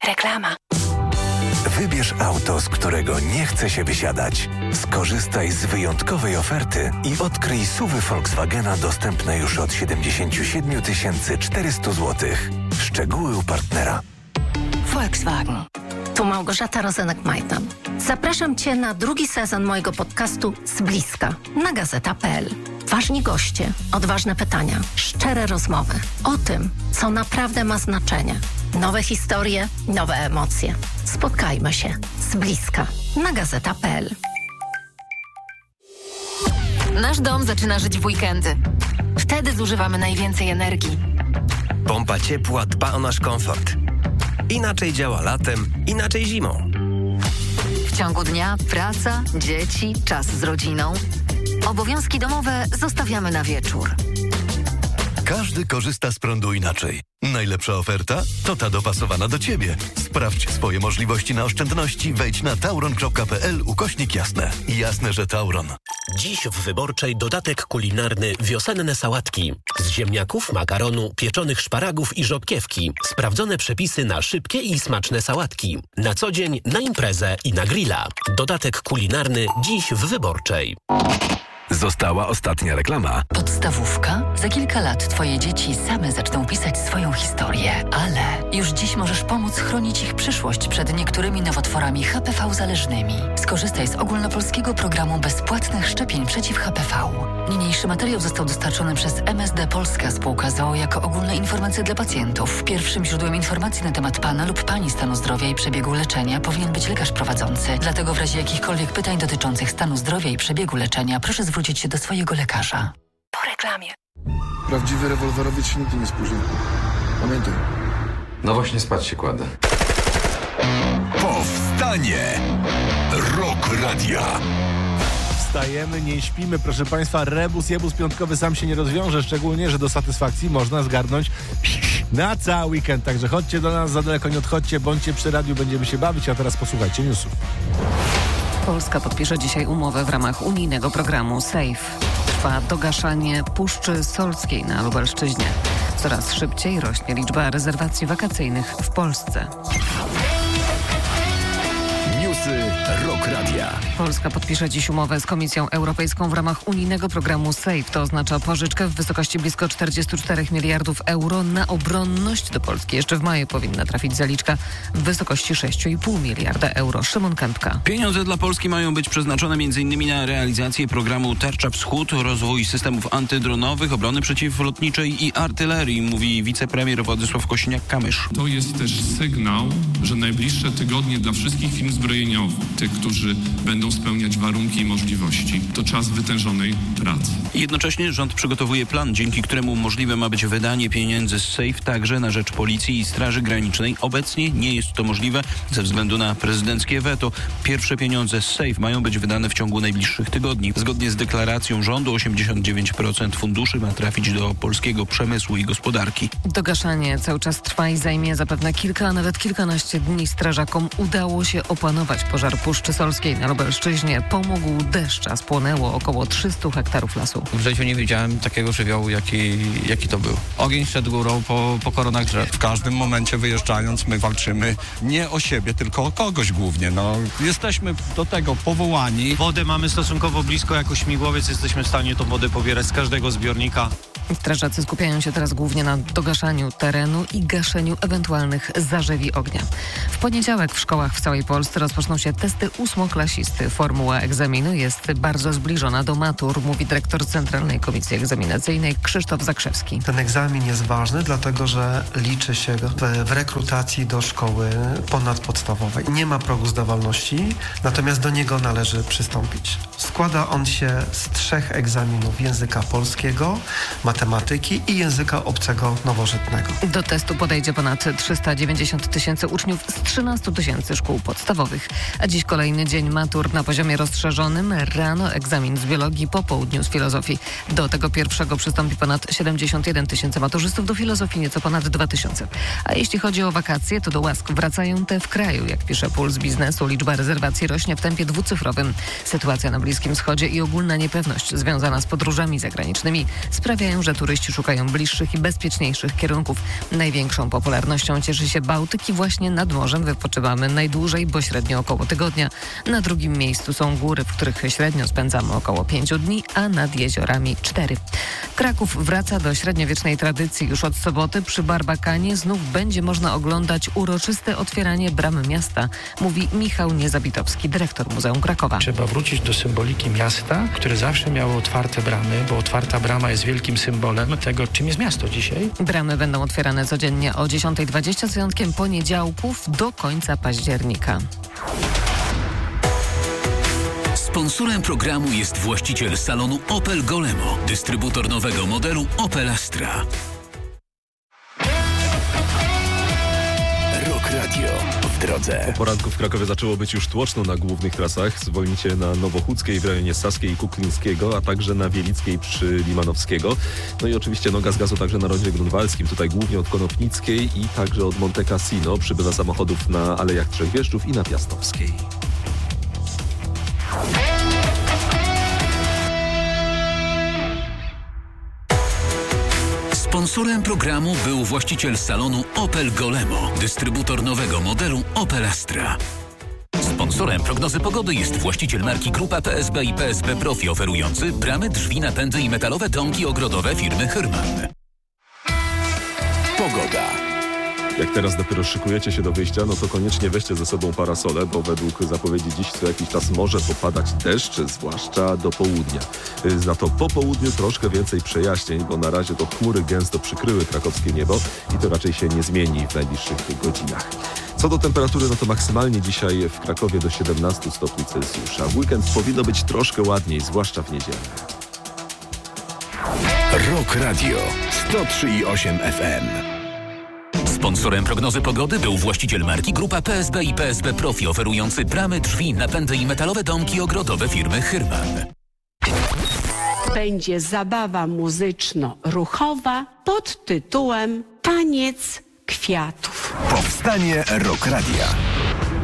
Reklama. Wybierz auto, z którego nie chce się wysiadać. Skorzystaj z wyjątkowej oferty i odkryj SUV-y Volkswagena dostępne już od 77 400 zł. Szczegóły u partnera. Volkswagen. Tu Małgorzata Rozenek-Majdan. Zapraszam Cię na drugi sezon mojego podcastu Z bliska na Gazeta.pl. Ważni goście, odważne pytania, szczere rozmowy o tym, co naprawdę ma znaczenie. Nowe historie, nowe emocje. Spotkajmy się z bliska na Gazeta.pl. Nasz dom zaczyna żyć w weekendy. Wtedy zużywamy najwięcej energii. Pompa ciepła dba o nasz komfort. Inaczej działa latem, inaczej zimą. W ciągu dnia praca, dzieci, czas z rodziną. Obowiązki domowe zostawiamy na wieczór. Każdy korzysta z prądu inaczej. Najlepsza oferta to ta dopasowana do Ciebie. Sprawdź swoje możliwości na oszczędności. Wejdź na tauron.pl/jasne. Jasne, że Tauron. Dziś w Wyborczej dodatek kulinarny wiosenne sałatki. Z ziemniaków, makaronu, pieczonych szparagów i rzodkiewki. Sprawdzone przepisy na szybkie i smaczne sałatki. Na co dzień, na imprezę i na grilla. Dodatek kulinarny dziś w Wyborczej. Została ostatnia reklama. Podstawówka? Za kilka lat Twoje dzieci same zaczną pisać swoją historię, ale już dziś możesz pomóc chronić ich przyszłość przed niektórymi nowotworami HPV zależnymi. Skorzystaj z ogólnopolskiego programu bezpłatnych szczepień przeciw HPV. Niniejszy materiał został dostarczony przez MSD Polska Spółka z o.o. jako ogólne informacje dla pacjentów. Pierwszym źródłem informacji na temat pana lub pani stanu zdrowia i przebiegu leczenia powinien być lekarz prowadzący. Dlatego w razie jakichkolwiek pytań dotyczących stanu zdrowia i przebiegu leczenia proszę zwrócić się do swojego lekarza. Po reklamie. Prawdziwy rewolwerowiec się nigdy nie spóźni. Pamiętaj. No właśnie spać się kładę. Powstanie! Rock Radia. Wstajemy, nie śpimy, proszę Państwa. Jebus piątkowy sam się nie rozwiąże, szczególnie, że do satysfakcji można zgarnąć na cały weekend. Także chodźcie do nas, za daleko nie odchodźcie, bądźcie przy radiu, będziemy się bawić, a teraz posłuchajcie newsów. Polska podpisze dzisiaj umowę w ramach unijnego programu SAFE. Trwa dogaszanie Puszczy Solskiej na Lubelszczyźnie. Coraz szybciej rośnie liczba rezerwacji wakacyjnych w Polsce. Newsy Rock Radia. Polska podpisze dziś umowę z Komisją Europejską w ramach unijnego programu SAFE. To oznacza pożyczkę w wysokości blisko 44 miliardów euro na obronność. Do Polski jeszcze w maju powinna trafić zaliczka w wysokości 6,5 miliarda euro. Szymon Kępka. Pieniądze dla Polski mają być przeznaczone m.in. na realizację programu Tarcza Wschód, rozwój systemów antydronowych, obrony przeciwlotniczej i artylerii, mówi wicepremier Władysław Kosiniak-Kamysz. To jest też sygnał, że najbliższe tygodnie dla wszystkich firm zbrojeniowych, tych, którzy będą spełniać warunki i możliwości, to czas wytężonej pracy. Jednocześnie rząd przygotowuje plan, dzięki któremu możliwe ma być wydanie pieniędzy z SAFE także na rzecz Policji i Straży Granicznej. Obecnie nie jest to możliwe ze względu na prezydenckie weto. Pierwsze pieniądze z SAFE mają być wydane w ciągu najbliższych tygodni. Zgodnie z deklaracją rządu 89% funduszy ma trafić do polskiego przemysłu i gospodarki. Dogaszanie cały czas trwa i zajmie zapewne kilka, a nawet kilkanaście dni. Strażakom udało się opanować pożar Puszczy Solskiej na Lubelszczyźnie. Pomógł deszcz, a spłonęło około 300 hektarów lasu. W życiu nie widziałem takiego żywiołu, jaki to był. Ogień szedł górą po koronach drzew. W każdym momencie wyjeżdżając my walczymy nie o siebie, tylko o kogoś głównie. Jesteśmy do tego powołani. Wodę mamy stosunkowo blisko, jako śmigłowiec jesteśmy w stanie tą wodę pobierać z każdego zbiornika. Strażacy skupiają się teraz głównie na dogaszaniu terenu i gaszeniu ewentualnych zarzewi ognia. W poniedziałek w szkołach w całej Polsce rozpoczną się testy ósmoklasisty. Formuła egzaminu jest bardzo zbliżona do matur, mówi dyrektor Centralnej Komisji Egzaminacyjnej Krzysztof Zakrzewski. Ten egzamin jest ważny, dlatego że liczy się w rekrutacji do szkoły ponadpodstawowej. Nie ma progu zdawalności, natomiast do niego należy przystąpić. Składa on się z 3 egzaminów: języka polskiego, matematyki i języka obcego nowożytnego. Do testu podejdzie ponad 390 tysięcy uczniów z 13 tysięcy szkół podstawowych. A dziś kolejny dzień matur na poziomie rozszerzonym. Rano egzamin z biologii, po południu z filozofii. Do tego pierwszego przystąpi ponad 71 tysięcy maturzystów, do filozofii nieco ponad 2 tysiące. A jeśli chodzi o wakacje, to do łask wracają te w kraju. Jak pisze Puls Biznesu, liczba rezerwacji rośnie w tempie dwucyfrowym. Sytuacja na Bliskim Wschodzie i ogólna niepewność związana z podróżami zagranicznymi sprawiają, że że turyści szukają bliższych i bezpieczniejszych kierunków. Największą popularnością cieszy się Bałtyk i właśnie nad morzem wypoczywamy najdłużej, bo średnio około tygodnia. Na drugim miejscu są góry, w których średnio spędzamy około 5 dni, a nad jeziorami 4. Kraków wraca do średniowiecznej tradycji. Już od soboty przy Barbakanie znów będzie można oglądać uroczyste otwieranie bram miasta, mówi Michał Niezabitowski, dyrektor Muzeum Krakowa. Trzeba wrócić do symboliki miasta, które zawsze miało otwarte bramy, bo otwarta brama jest wielkim symbolem tego, czym jest miasto dzisiaj. Bramy będą otwierane codziennie o 10:20 z wyjątkiem poniedziałków do końca października. Sponsorem programu jest właściciel salonu Opel Golemo, dystrybutor nowego modelu Opel Astra. Rock Radio w drodze. Po poranku w Krakowie zaczęło być już tłoczno na głównych trasach. Zwolnicie na Nowochódzkiej w rejonie Saskiej i Kuklińskiego, a także na Wielickiej przy Limanowskiego. No i oczywiście noga z gazu także na rondzie grunwaldzkim, tutaj głównie od Konopnickiej i także od Monte Cassino. Przybywa samochodów na Alejach Trzech Wieszczów i na Piastowskiej. Sponsorem programu był właściciel salonu Opel Golemo, dystrybutor nowego modelu Opel Astra. Sponsorem prognozy pogody jest właściciel marki Grupa PSB i PSB Profi, oferujący bramy, drzwi, napędy i metalowe domki ogrodowe firmy Hyrman. Pogoda. Jak teraz dopiero szykujecie się do wyjścia, no to koniecznie weźcie ze sobą parasole, bo według zapowiedzi dziś co jakiś czas może popadać deszcz, zwłaszcza do południa. Za to po południu troszkę więcej przejaśnień, bo na razie to chmury gęsto przykryły krakowskie niebo i to raczej się nie zmieni w najbliższych godzinach. Co do temperatury, no to maksymalnie dzisiaj w Krakowie do 17 stopni Celsjusza. W weekend powinno być troszkę ładniej, zwłaszcza w niedzielę. Rock Radio 103,8 FM. Sponsorem prognozy pogody był właściciel marki Grupa PSB i PSB Profi, oferujący bramy, drzwi, napędy i metalowe domki ogrodowe firmy Hyrman. Będzie zabawa muzyczno-ruchowa pod tytułem Taniec Kwiatów. Powstanie Rock Radia.